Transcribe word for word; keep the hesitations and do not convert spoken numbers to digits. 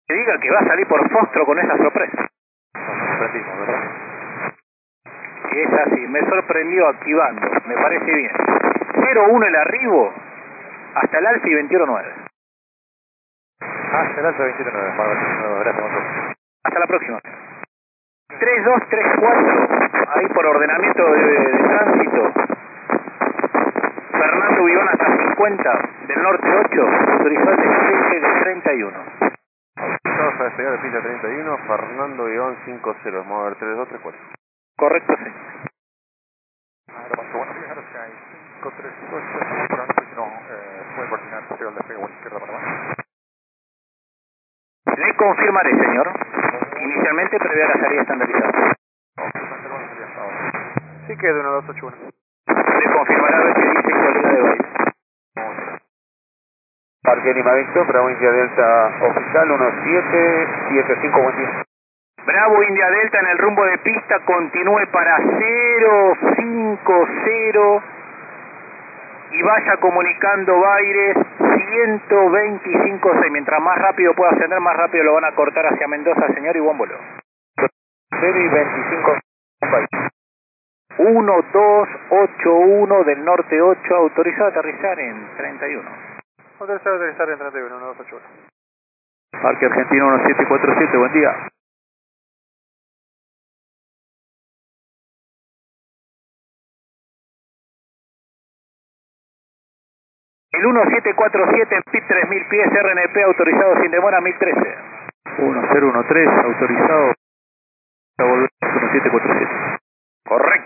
Que diga que va a salir por Fostro con esa sorpresa. Nos sorprendimos, ¿verdad? Es así, me sorprendió activando, me parece bien. cero uno el arribo, hasta el Alfi veintiuno nueve. Ah, el alto veintiuno nueve, gracias, motor. Hasta la próxima. tres dos tres cuatro, ahí por ordenamiento de, de tránsito. Fernando Vivón hasta cincuenta, del norte ocho, autorizado el despegue de treinta y uno. Vamos a despegar de pista treinta y uno, Fernando Iván cinco cero, vamos a ver tres dos tres cuatro. Correcto, sí. Aeropuerto, buenos días, Sky cinco tres ocho, estamos por antes, no, eh, puede coordinar hacia el despegue por izquierda para abajo. Le confirmaré, señor. Inicialmente previa la salida estandarizada. Sí, que de uno dos ocho uno. Le confirmaré a ver qué dice el colega de baile. Parque Lima Víctor, Bravo India Delta Oficial uno siete siete cinco, buen día. Bravo India Delta en el rumbo de pista, continúe para cero cinco cero y vaya comunicando Baires ciento veinticinco seis. Mientras más rápido pueda ascender, más rápido lo van a cortar hacia Mendoza, señor, y buen vuelo. cero y veinticinco, uno dos ocho uno del norte ocho, autorizado a aterrizar en treinta y uno. Autorizado a aterrizar en treinta y uno, uno dos ocho uno. Parque Argentino uno siete cuatro siete, buen día. El uno siete cuatro siete en P I T tres mil pies, R N P autorizado sin demora mil trece. uno cero uno tres, autorizado a volver uno siete cuatro siete. Correcto.